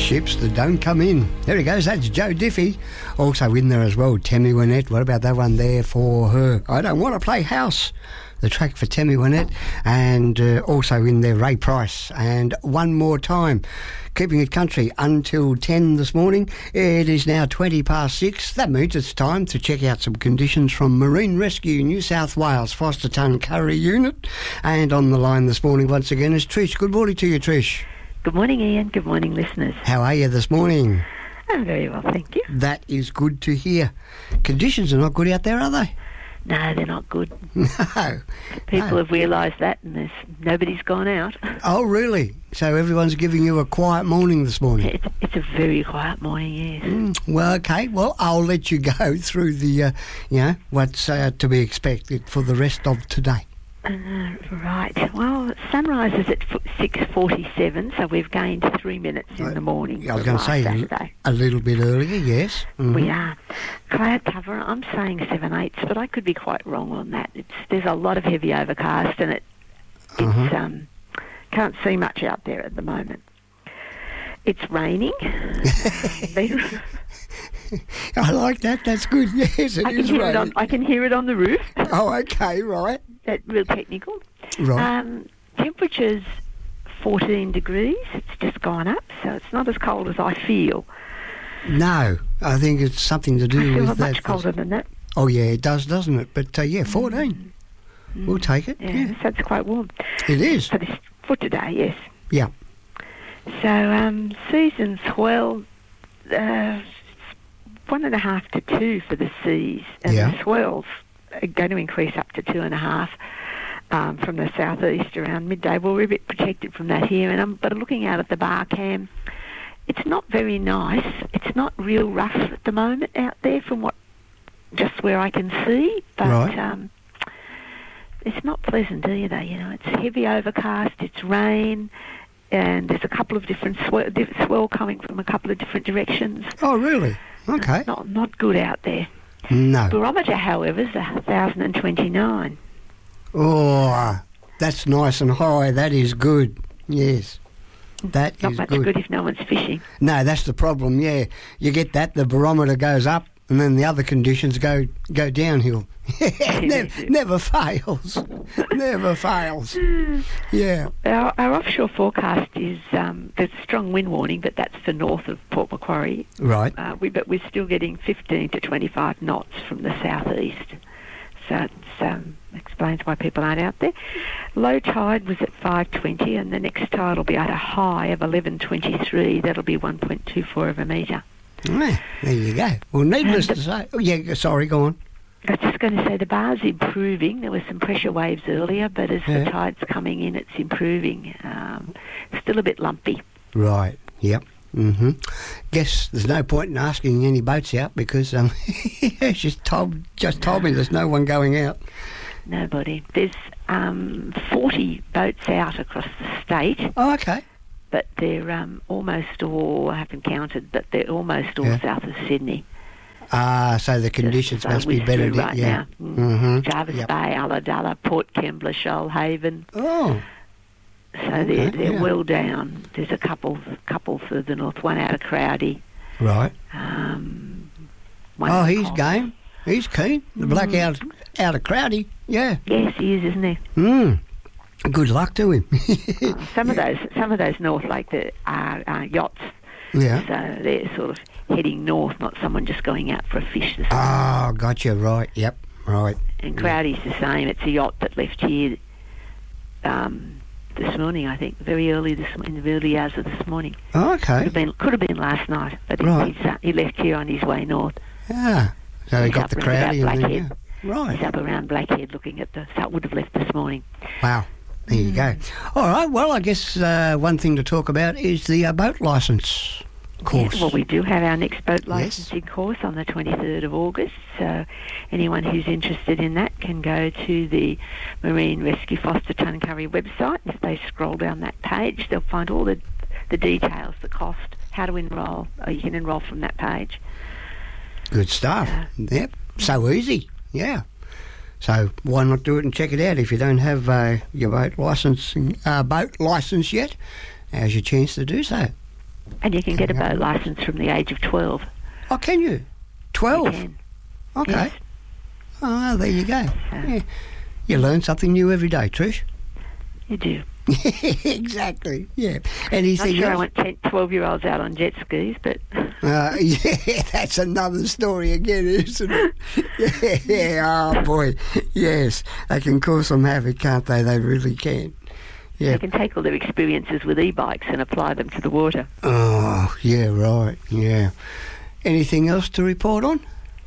ships that don't come in. There he goes, that's Joe Diffie. Also in there as well, Tammy Wynette. What about that one there for her? I Don't Want to Play House, the track for Tammy Wynette. And also in there, Ray Price. And One More Time. Keeping it country until 10 this morning. It is now 20 past 6. That means it's time to check out some conditions from Marine Rescue New South Wales Foster Tuncurry Unit. And on the line this morning once again is Trish. Good morning to you, Trish. Good morning, Ian. Good morning, listeners. How are you this morning? I'm very well, thank you. That is good to hear. Conditions are not good out there, are they? No, they're not good. No. People have realised that, and nobody's gone out. Oh, really? So everyone's giving you a quiet morning this morning? It's a very quiet morning, yes. Well, okay. Well, I'll let you go through the, what's to be expected for the rest of today. Right. Well, sunrise is at 6:47, so we've gained 3 minutes in the morning. I was going to say Saturday. A little bit earlier, yes. Mm-hmm. We are. Cloud cover, I'm saying 7/8, but I could be quite wrong on that. There's a lot of heavy overcast, and can't see much out there at the moment. It's raining. I like that. That's good. Yes, it is raining. I can hear it on the roof. Oh, okay, right. That's real technical. Right. Temperature's 14 degrees. It's just gone up, so it's not as cold as I feel. No, I think it's something to do I feel with that. much colder than that. Oh, yeah, it does, doesn't it? But, 14. We'll take it. Yeah, so it's quite warm. It is. For today, yes. Yeah. So, season's, 1.5 to 2 for the seas, and the swells are going to increase up to 2.5 from the southeast around midday. Well, we're a bit protected from that here, but looking out at the bar cam, it's not very nice. It's not real rough at the moment out there from just where I can see, but it's not pleasant either. You know, it's heavy overcast, it's rain, and there's a couple of different swell coming from a couple of different directions. Oh, really? Okay. Not good out there. No. Barometer, however, is 1,029. Oh, that's nice and high. That is good. Yes. That is good. Not much good if no one's fishing. No, that's the problem, yeah. You get that, the barometer goes up, and then the other conditions go downhill. Never fails. Never fails. Yeah. Our offshore forecast is there's a strong wind warning, but that's for north of Port Macquarie. Right. But we're still getting 15 to 25 knots from the southeast. So it explains why people aren't out there. Low tide was at 5:20, and the next tide will be at a high of 11:23. That'll be 1.24 of a metre. There you go. Well, needless to say... Oh, yeah, sorry, go on. I was just going to say the bar's improving. There were some pressure waves earlier, but as the tide's coming in, it's improving. Still a bit lumpy. Right, yep. Mm-hmm. Guess there's no point in asking any boats out because she's just told me there's no one going out. Nobody. There's 40 boats out across the state. Oh, okay. But they're almost all, I haven't counted, but they're almost all south of Sydney. So the conditions must be better right now. Mm-hmm. Jarvis Bay, Ulladulla, Port Kembla, Shoalhaven. Oh. So they're well down. There's a couple further north, one out of Crowdy. Right. He's Coles. game. He's keen. The bloke out of Crowdy. Yeah. Yes, he is, isn't he? Good luck to him. Some of those north like are yachts. Yeah. So they're sort of heading north, not someone just going out for a fish this morning. Oh, gotcha. Right. Yep. Right. And Crowdy's the same. It's a yacht that left here this morning, I think, very early in the early hours of this morning. Oh, okay. Could have been last night, but he left here on his way north. Ah, so he got the Crowdy and then, right. He's up around Blackhead looking at so it would have left this morning. Wow. There you go. All right, well, I guess one thing to talk about is the boat licence course. Yes, well, we do have our next boat licensing course on the 23rd of August, so anyone who's interested in that can go to the Marine Rescue Foster Tuncurry website. If they scroll down that page, they'll find all the details, the cost, how to enrol, or you can enrol from that page. Good stuff. Yep, so easy, yeah. So why not do it and check it out if you don't have your boat license yet? Now's your chance to do so. And you can get a boat licence from the age of 12. Oh, can you? 12? You can. Okay. Yes. Oh, there you go. Yeah. You learn something new every day, Trish. You do. Exactly, yeah. Anything I'm sure else? I want 10, 12-year-olds out on jet skis, but... Yeah, that's another story again, isn't it? Yeah, oh boy, yes. They can cause some havoc, can't they? They really can. Yeah. They can take all their experiences with e-bikes and apply them to the water. Oh, yeah, right, yeah. Anything else to report on?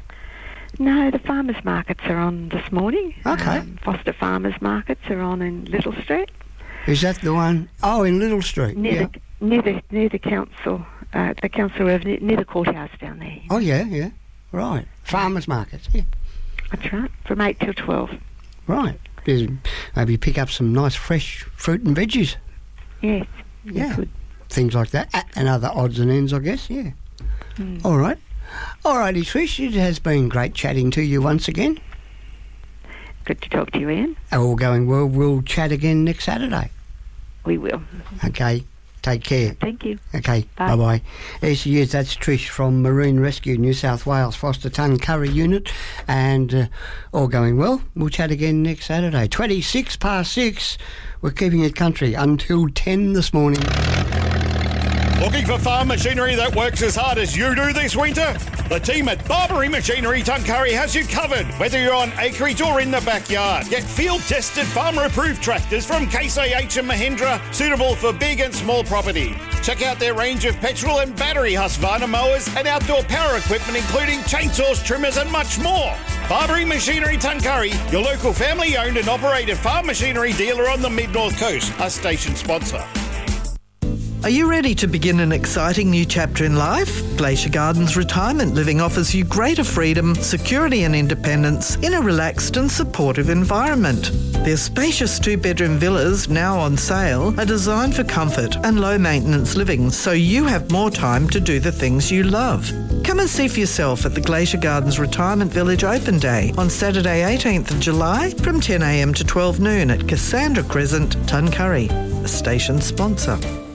No, the farmers' markets are on this morning. Okay. Foster Farmers' Markets are on in Little Street. Is that the one? Oh, in Little Street. Near the council, near the courthouse down there. Oh, yeah. Right. Farmers markets, yeah. That's right, from 8 till 12. Right. Maybe pick up some nice fresh fruit and veggies. Yes. Yeah. Could. Things like that. And other odds and ends, I guess, yeah. All right. All righty, Trish. It has been great chatting to you once again. Good to talk to you, Ian. All going well. We'll chat again next Saturday. We will. Okay. Take care. Thank you. Okay. Bye. Bye-bye. There she is. That's Trish from Marine Rescue New South Wales Foster Tuncurry Unit. And all going well. We'll chat again next Saturday. 6:26. We're keeping it country until 10 this morning. Looking for farm machinery that works as hard as you do this winter? The team at Barbary Machinery Tuncurry has you covered, whether you're on acreage or in the backyard. Get field-tested, farmer-approved tractors from Case IH and Mahindra, suitable for big and small property. Check out their range of petrol and battery Husqvarna mowers and outdoor power equipment, including chainsaws, trimmers and much more. Barbary Machinery Tuncurry, your local family-owned and operated farm machinery dealer on the Mid-North Coast, a station sponsor. Are you ready to begin an exciting new chapter in life? Glacier Gardens Retirement Living offers you greater freedom, security and independence in a relaxed and supportive environment. Their spacious 2-bedroom villas, now on sale, are designed for comfort and low-maintenance living, so you have more time to do the things you love. Come and see for yourself at the Glacier Gardens Retirement Village Open Day on Saturday 18th of July from 10 a.m. to 12 noon at Cassandra Crescent, Tuncurry, a station sponsor.